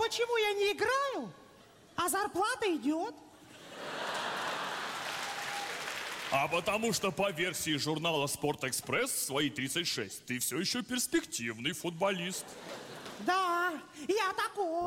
почему я не играю, а зарплата идет? А потому что по версии журнала «Спортэкспресс» в свои 36 ты все еще перспективный футболист. Да, я такой.